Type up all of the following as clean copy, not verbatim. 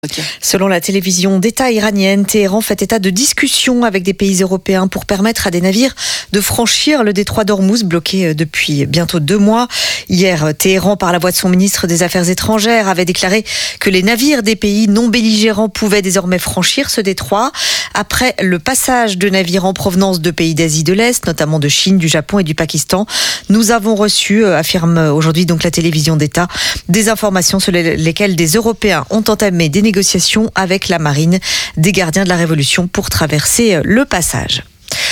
Okay. Selon la télévision d'État iranienne, Téhéran fait état de discussions avec des pays européens pour permettre à des navires de franchir le détroit d'Ormuz, bloqué depuis bientôt 2 mois. Hier, Téhéran, par la voix de son ministre des Affaires étrangères, avait déclaré que les navires des pays non belligérants pouvaient désormais franchir ce détroit. Après le passage de navires en provenance de pays d'Asie de l'Est, notamment de Chine, du Japon et du Pakistan, nous avons reçu, affirme aujourd'hui donc la télévision d'État, des informations sur lesquelles des Européens ont entamé des négociations avec la marine des gardiens de la Révolution pour traverser le passage.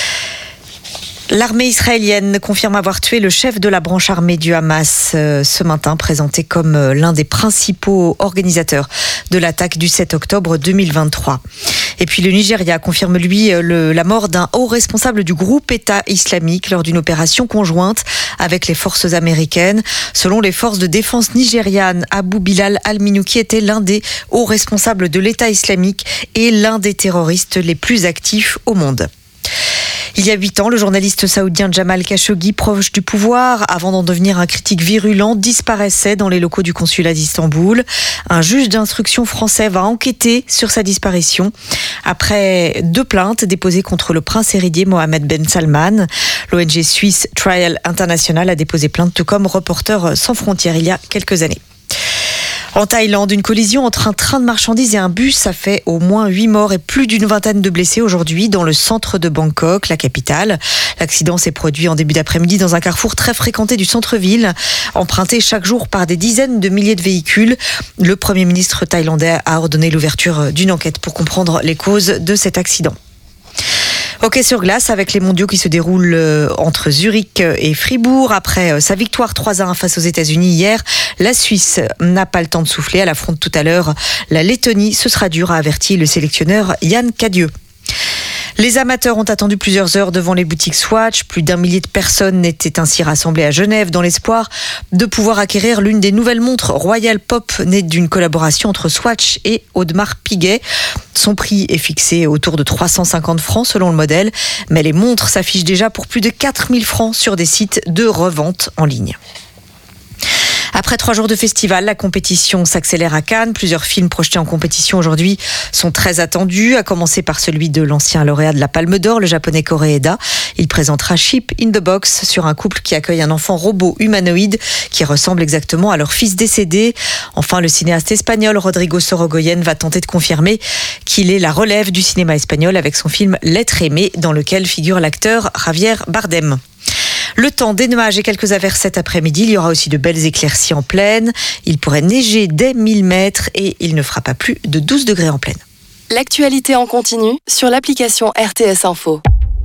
L'armée israélienne confirme avoir tué le chef de la branche armée du Hamas ce matin, présenté comme l'un des principaux organisateurs de l'attaque du 7 octobre 2023. Et puis le Nigeria confirme, lui, la mort d'un haut responsable du groupe État islamique lors d'une opération conjointe avec les forces américaines. Selon les forces de défense nigérianes, Abu Bilal al-Minouki était l'un des hauts responsables de l'État islamique et l'un des terroristes les plus actifs au monde. Il y a 8 ans, le journaliste saoudien Jamal Khashoggi, proche du pouvoir, avant d'en devenir un critique virulent, disparaissait dans les locaux du consulat d'Istanbul. Un juge d'instruction français va enquêter sur sa disparition après 2 plaintes déposées contre le prince héritier Mohammed Ben Salman. L'ONG suisse Trial International a déposé plainte, tout comme Reporters sans frontières il y a quelques années. En Thaïlande, une collision entre un train de marchandises et un bus a fait au moins 8 morts et plus d'une vingtaine de blessés aujourd'hui dans le centre de Bangkok, la capitale. L'accident s'est produit en début d'après-midi dans un carrefour très fréquenté du centre-ville, emprunté chaque jour par des dizaines de milliers de véhicules. Le Premier ministre thaïlandais a ordonné l'ouverture d'une enquête pour comprendre les causes de cet accident. Hockey sur glace avec les mondiaux qui se déroulent entre Zurich et Fribourg. Après sa victoire 3-1 face aux États-Unis hier, la Suisse n'a pas le temps de souffler. Elle affronte tout à l'heure la Lettonie. Ce sera dur, a averti le sélectionneur Yann Cadieux. Les amateurs ont attendu plusieurs heures devant les boutiques Swatch. Plus d'1 millier de personnes étaient ainsi rassemblées à Genève dans l'espoir de pouvoir acquérir l'une des nouvelles montres Royal Pop nées d'une collaboration entre Swatch et Audemars Piguet. Son prix est fixé autour de 350 francs selon le modèle, mais les montres s'affichent déjà pour plus de 4000 francs sur des sites de revente en ligne. Après 3 jours de festival, la compétition s'accélère à Cannes. Plusieurs films projetés en compétition aujourd'hui sont très attendus, à commencer par celui de l'ancien lauréat de la Palme d'Or, le japonais Koreeda. Il présentera Chip in the Box sur un couple qui accueille un enfant robot humanoïde qui ressemble exactement à leur fils décédé. Enfin, le cinéaste espagnol Rodrigo Sorogoyen va tenter de confirmer qu'il est la relève du cinéma espagnol avec son film L'être aimé, dans lequel figure l'acteur Javier Bardem. Le temps, des nuages et quelques averses cet après-midi. Il y aura aussi de belles éclaircies en plaine. Il pourrait neiger dès 1000 mètres et il ne fera pas plus de 12 degrés en plaine. L'actualité en continu sur l'application RTS Info.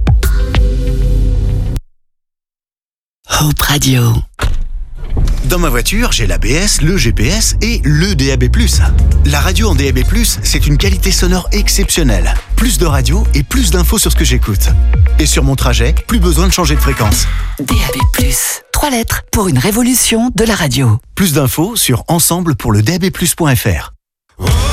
Hope Radio. Dans ma voiture, j'ai l'ABS, le GPS et le DAB+. La radio en DAB+, c'est une qualité sonore exceptionnelle. Plus de radio et plus d'infos sur ce que j'écoute. Et sur mon trajet, plus besoin de changer de fréquence. DAB+. 3 lettres pour une révolution de la radio. Plus d'infos sur ensemble pour le DAB+.fr.